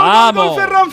¡Vamos! Ferran,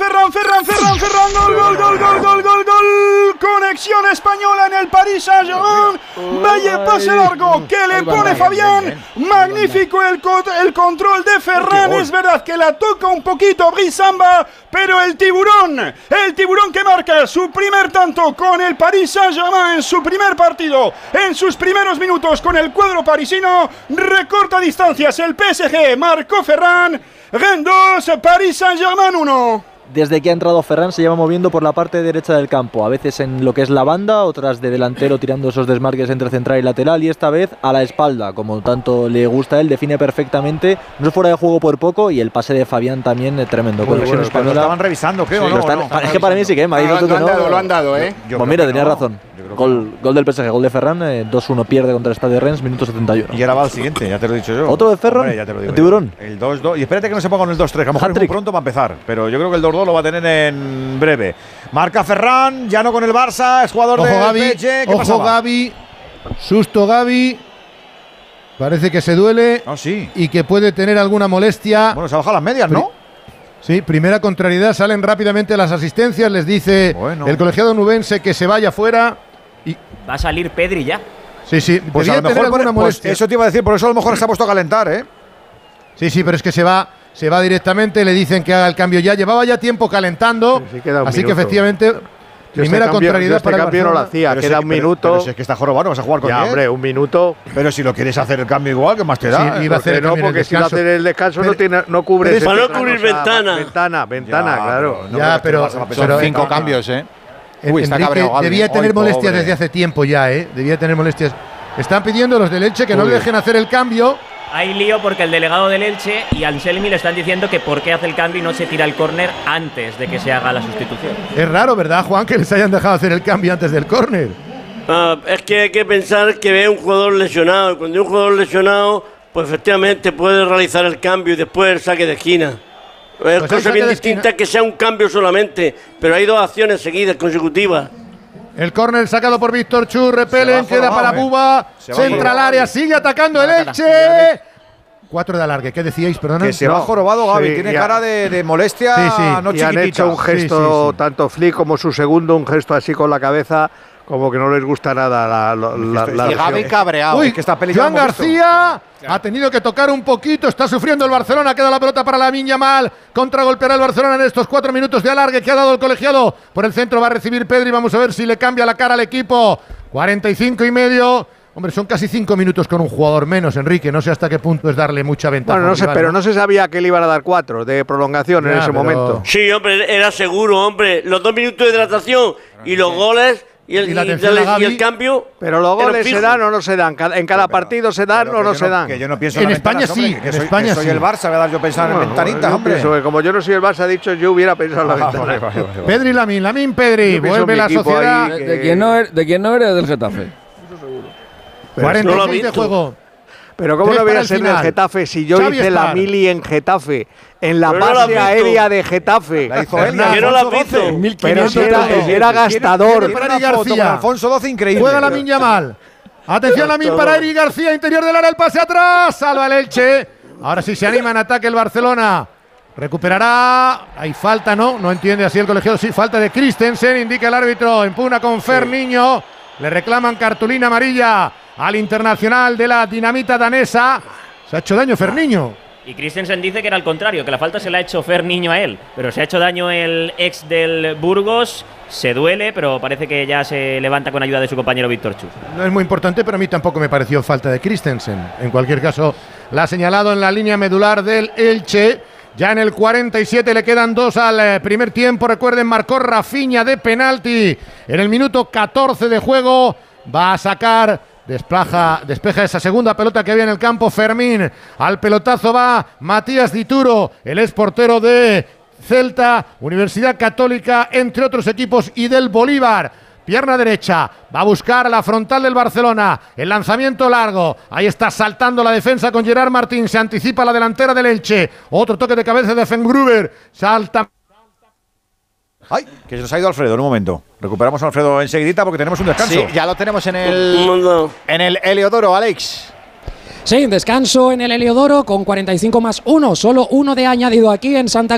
gol. Conexión española en el Paris Saint-Germain. Vaya pase largo que le pone Fabián. Magnífico el control de Ferran. Es verdad que la toca un poquito Brisamba, pero el tiburón que marca su primer tanto con el Paris Saint-Germain en su primer partido, en sus primeros minutos con el cuadro parisino, recorta distancias. El PSG marcó Ferran. Rennes 2, Paris Saint-Germain 1. Desde que ha entrado Ferran se lleva moviendo por la parte derecha del campo, a veces en lo que es la banda, otras de delantero tirando esos desmarques entre central y lateral, y esta vez a la espalda, como tanto le gusta a él, define perfectamente, no es fuera de juego por poco, y el pase de Fabián también tremendo. Conexión española. Lo estaban revisando, ¿qué? Sí, es que para mí sí que me ha ido lo han dado, Pues mira, tenías razón. Gol del PSG, gol de Ferran, 2-1 pierde contra el Stade de Rennes, minuto 71. Y ahora va al siguiente, ya te lo he dicho yo. ¿Otro de Ferran? Hombre, ya te lo digo. ¿El tiburón? El 2-2. Y espérate que no se ponga con el 2-3, que a lo mejor es muy pronto para empezar. Pero yo creo que el 2-2 lo va a tener en breve. Marca Ferran, ya no con el Barça, es jugador de PSG. Ojo Gavi, susto Gavi. Parece que se duele y que puede tener alguna molestia. Bueno, se ha bajado las medias, ¿no? Sí, primera contrariedad, salen rápidamente las asistencias, les dice el colegiado nubense que se vaya fuera. Y va a salir Pedri ya. Sí, pues a lo mejor eso te iba a decir, por eso a lo mejor se ha puesto a calentar, ¿eh? Sí, pero es que se va directamente, le dicen que haga el cambio ya. Llevaba ya tiempo calentando, así que efectivamente primera contrariedad para el cambio no lo hacía, queda un minuto. Pero si es que está jorobado, vas a jugar con él. Hombre, un minuto. Pero si lo quieres hacer el cambio igual, ¿qué más te da? Sí, iba a hacer no, porque si no hacer el descanso no cubre. Para no cubrir ventana. Ventana, claro. Pero son 5 cambios, ¿eh? Uy, está cabreado. Debía tener molestias desde hace tiempo ya, Debía tener molestias. Están pidiendo los del Elche que no le dejen hacer el cambio. Hay lío porque el delegado del Elche y Anselmi le están diciendo que por qué hace el cambio y no se tira el córner antes de que se haga la sustitución. Es raro, ¿verdad, Juan, que les hayan dejado hacer el cambio antes del córner? Es que hay que pensar que ve un jugador lesionado. Y cuando hay un jugador lesionado, pues efectivamente puede realizar el cambio y después el saque de esquina. Es cosa bien distinta que sea un cambio solamente, pero hay 2 acciones seguidas, consecutivas. El córner sacado por Víctor Chu, repelen, queda para Buba, centra al área, sigue atacando el Elche. 4 de alargue, ¿qué decíais? Perdona. Que se va jorobado Gavi, tiene cara de molestia, no chiquitita. Y han hecho un gesto, tanto Flick como su segundo, un gesto así con la cabeza, como que no les gusta nada la y Gavi cabreado. Uy, que está Joan García ha tenido que tocar un poquito, está sufriendo el Barcelona, queda la pelota para Lamine Yamal, contragolpeará el Barcelona en estos 4 minutos de alargue que ha dado el colegiado. Por el centro va a recibir Pedri, vamos a ver si le cambia la cara al equipo. 45 y medio. Hombre, son casi 5 minutos con un jugador menos, Enrique. No sé hasta qué punto es darle mucha ventaja. Bueno, no sé, pero no se sabía que le iban a dar 4 de prolongación en ese momento. Sí, hombre, era seguro, hombre. Los 2 minutos de hidratación y los goles y el cambio. Pero los goles se dan o no se dan. En cada partido se dan o no se dan. Que yo no pienso en España sí. En España soy el Barça, voy a dar yo pensar en ventanitas, hombre. Como yo no soy el Barça, dicho, yo hubiera pensado en la ventana. Vale. Pedri, Lamine, Pedri. Vuelve la sociedad. ¿De quién no eres? Del Getafe. 46 de juego. Pero ¿cómo no voy a ser en el Getafe si yo hice la mili en Getafe? En la base aérea de Getafe. La hizo él. Yo no la hizo. Pero si era gastador. Para Eric García. Alfonso XII, increíble. Juega Lamine Yamal. Atención, Lamine para Eric García. Interior del área, el pase atrás. Salva el Elche. Ahora sí se anima en ataque el Barcelona. Recuperará. Hay falta, ¿no? No entiende así el colegiado. Sí, falta de Christensen. Indica el árbitro. Impugna con Ferniño. Le reclaman cartulina amarilla al internacional de la dinamita danesa. Se ha hecho daño Ferniño. Y Christensen dice que era al contrario, que la falta se la ha hecho Ferniño a él. Pero se ha hecho daño el ex del Burgos. Se duele, pero parece que ya se levanta con ayuda de su compañero Víctor Chu. No es muy importante, pero a mí tampoco me pareció falta de Christensen. En cualquier caso, la ha señalado en la línea medular del Elche. Ya en el 47 le quedan 2 al primer tiempo. Recuerden, marcó Rafinha de penalti en el minuto 14 de juego. Va a sacar, despeja esa segunda pelota que había en el campo Fermín. Al pelotazo va Matías Dituro, el exportero de Celta, Universidad Católica, entre otros equipos, y del Bolívar. Pierna derecha, va a buscar la frontal del Barcelona, el lanzamiento largo, ahí está saltando la defensa con Gerard Martín, se anticipa la delantera del Elche, otro toque de cabeza de Fengruber, salta. Ay, que se nos ha ido Alfredo en un momento. Recuperamos a Alfredo enseguidita porque tenemos un descanso. Sí, ya lo tenemos en el Heliodoro, Alex. Sí, descanso en el Heliodoro con 45+1, solo 1 de añadido aquí en Santa